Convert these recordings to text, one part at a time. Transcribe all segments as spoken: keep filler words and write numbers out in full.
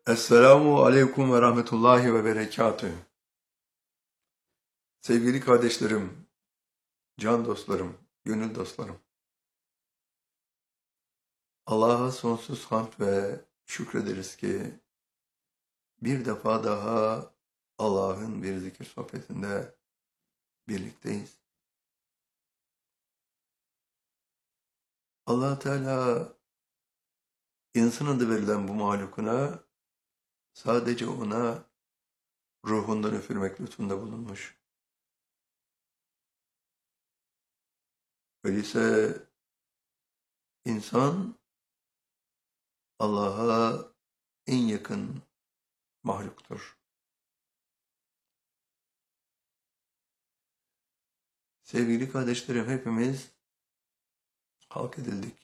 Esselamu aleyküm ve rahmetullahi ve berekatühü. Sevgili kardeşlerim, can dostlarım, gönül dostlarım. Allah'a sonsuz hamd ve şükrederiz ki bir defa daha Allah'ın bir zikir sohbetinde birlikteyiz. Allah Teala insan adı verilen bu mahlukuna sadece ona ruhundan üfürmek lütfunda bulunmuş. Öyleyse insan Allah'a en yakın mahluktur. Sevgili kardeşlerim, hepimiz halk edildik.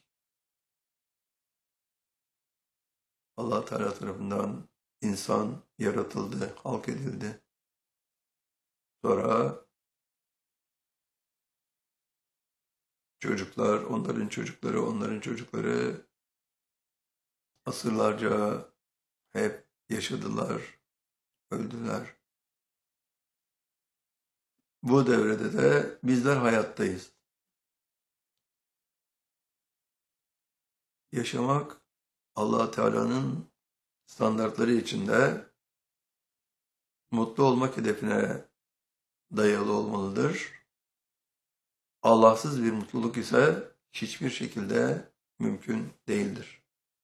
Allah Teala tarafından insan yaratıldı, halk edildi. Sonra çocuklar, onların çocukları, onların çocukları asırlarca hep yaşadılar, öldüler. Bu devrede de bizler hayattayız. Yaşamak Allah Teala'nın standartları içinde mutlu olmak hedefine dayalı olmalıdır. Allahsız bir mutluluk ise hiçbir şekilde mümkün değildir.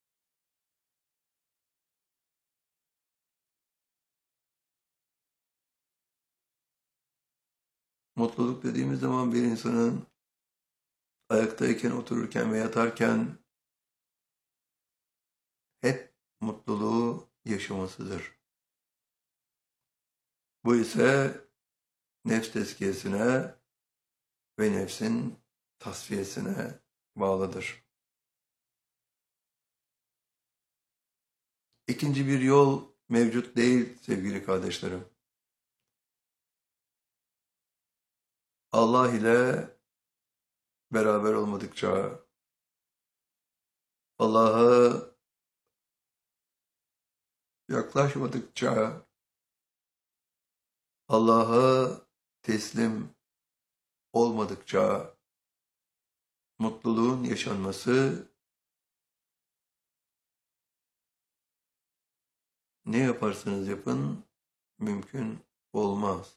Mutluluk dediğimiz zaman bir insanın ayaktayken, otururken ve yatarken hep mutluluğu yaşamasıdır. Bu ise nefs tezkiyesine ve nefsin tasfiyesine bağlıdır. İkinci bir yol mevcut değil sevgili kardeşlerim. Allah ile beraber olmadıkça, Allah'a yaklaşmadıkça, Allah'a teslim olmadıkça mutluluğun yaşanması ne yaparsanız yapın mümkün olmaz.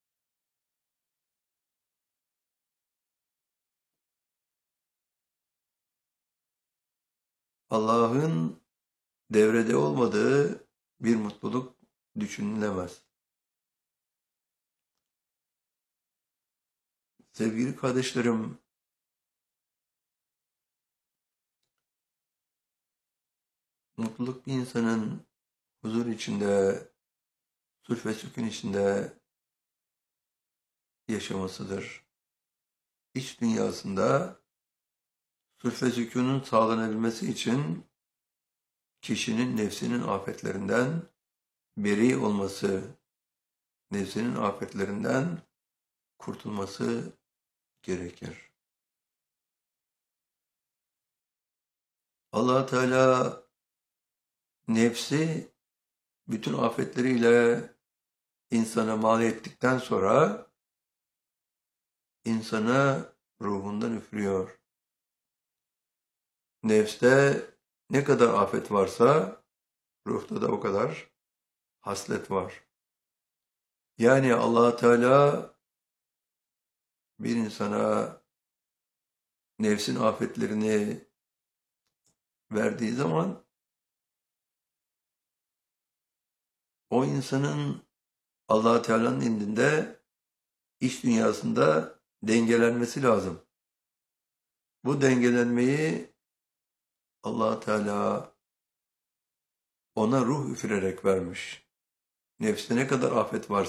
Allah'ın devrede olmadığı bir mutluluk düşünülemez. Sevgili kardeşlerim, mutluluk bir insanın huzur içinde, sulh ve sükun içinde yaşamasıdır. İç dünyasında sulh ve sükunun sağlanabilmesi için kişinin nefsinin afetlerinden beri olması, nefsinin afetlerinden kurtulması gerekir. Allah Teala nefsi bütün afetleriyle insana mal ettikten sonra insana ruhundan üfürüyor. Nefste ne kadar afet varsa ruhta da o kadar haslet var. Yani Allah Teala bir insana nefsin afetlerini verdiği zaman o insanın Allah Teala'nın indinde iç dünyasında dengelenmesi lazım. Bu dengelenmeyi Allah Teala ona ruh üfürerek vermiş. Nefste ne kadar afet varsa